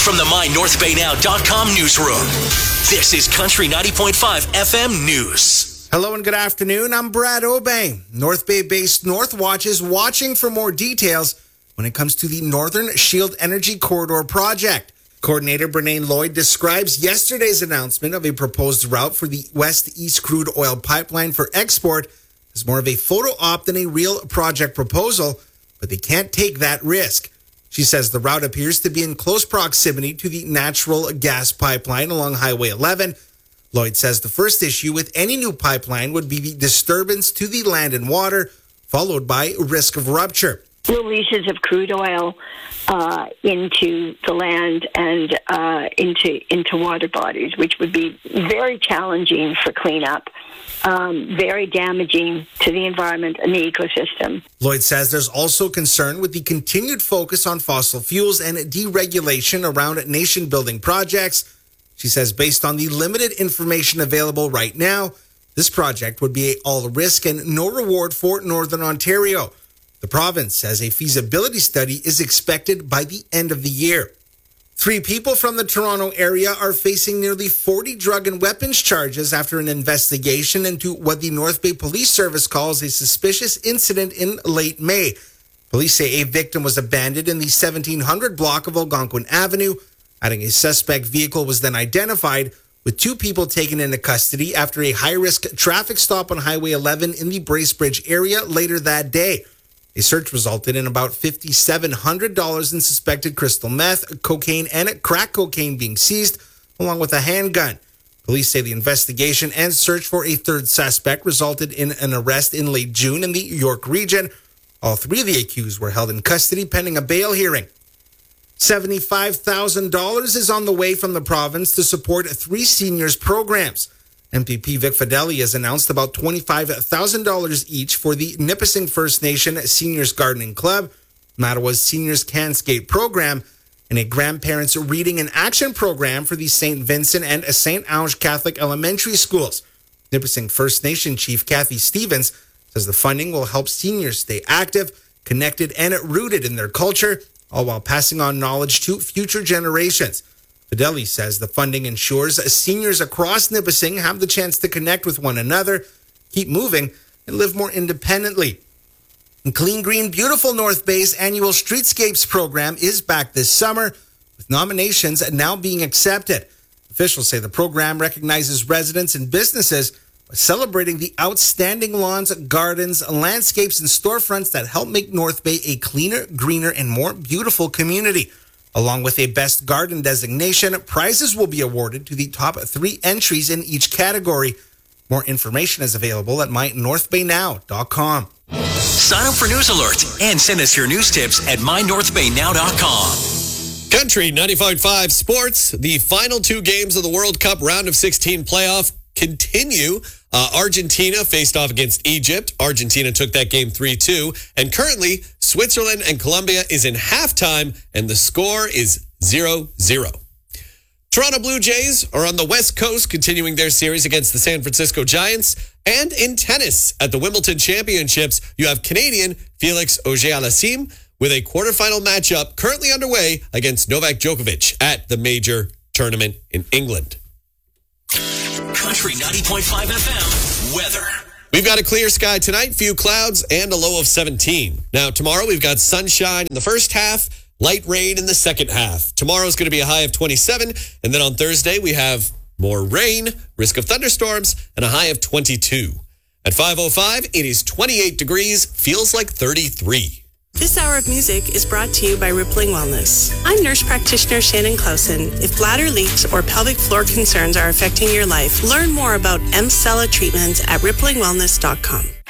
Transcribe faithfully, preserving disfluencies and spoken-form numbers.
from the my north bay now dot com newsroom, this is Country ninety point five F M News. Hello and good afternoon. I'm Brad Obey. North Bay-based Northwatch is watching for more details when it comes to the Northern Shield Energy Corridor project. Coordinator Brene Lloyd describes yesterday's announcement of a proposed route for the West-East crude oil pipeline for export as more of a photo op than a real project proposal, but they can't take that risk. She says the route appears to be in close proximity to the natural gas pipeline along Highway eleven. Lloyd says the first issue with any new pipeline would be the disturbance to the land and water, followed by risk of rupture. Releases of crude oil uh, into the land and uh, into into water bodies, which would be very challenging for cleanup, um, very damaging to the environment and the ecosystem. Lloyd says there's also concern with the continued focus on fossil fuels and deregulation around nation-building projects. She says based on the limited information available right now, this project would be all risk and no reward for Northern Ontario. The province says a feasibility study is expected by the end of the year. Three people from the Toronto area are facing nearly forty drug and weapons charges after an investigation into what the North Bay Police Service calls a suspicious incident in late May. Police say a victim was abandoned in the seventeen hundred block of Algonquin Avenue. Adding a suspect vehicle was then identified, with two people taken into custody after a high-risk traffic stop on Highway eleven in the Bracebridge area later that day. A search resulted in about five thousand seven hundred dollars in suspected crystal meth, cocaine, and crack cocaine being seized, along with a handgun. Police say the investigation and search for a third suspect resulted in an arrest in late June in the York region. All three of the accused were held in custody pending a bail hearing. seventy-five thousand dollars is on the way from the province to support three seniors programs. M P P Vic Fideli has announced about twenty-five thousand dollars each for the Nipissing First Nation Seniors Gardening Club, Mattawa's Seniors Can Skate program, and a grandparents reading and action program for the Saint Vincent and Saint Ange Catholic Elementary Schools. Nipissing First Nation Chief Kathy Stevens says the funding will help seniors stay active, connected, and rooted in their culture, all while passing on knowledge to future generations. Fideli says the funding ensures seniors across Nipissing have the chance to connect with one another, keep moving, and live more independently. And Clean Green Beautiful North Bay's annual Streetscapes program is back this summer, with nominations now being accepted. Officials say the program recognizes residents and businesses by celebrating the outstanding lawns, gardens, landscapes, and storefronts that help make North Bay a cleaner, greener, and more beautiful community. Along with a Best Garden designation, prizes will be awarded to the top three entries in each category. More information is available at my north bay now dot com. Sign up for News Alert and send us your news tips at my north bay now dot com. Country ninety-five point five Sports. The final two games of the World Cup round of sixteen playoff continue. Uh, Argentina faced off against Egypt. Argentina took that game three two. And currently, Switzerland and Colombia is in halftime, and the score is zero zero. Toronto Blue Jays are on the West Coast, continuing their series against the San Francisco Giants. And in tennis, at the Wimbledon Championships, you have Canadian Felix Auger-Aliassime with a quarterfinal matchup currently underway against Novak Djokovic at the major tournament in England. Country ninety point five F M weather. We've got a clear sky tonight, few clouds, and a low of seventeen. Now, tomorrow we've got sunshine in the first half, light rain in the second half. Tomorrow's going to be a high of twenty-seven, and then on Thursday we have more rain, risk of thunderstorms, and a high of twenty-two. At five oh five, it is twenty-eight degrees, feels like thirty-three. This hour of music is brought to you by Rippling Wellness. I'm nurse practitioner Shannon Clausen. If bladder leaks or pelvic floor concerns are affecting your life, learn more about M-Cella treatments at rippling wellness dot com.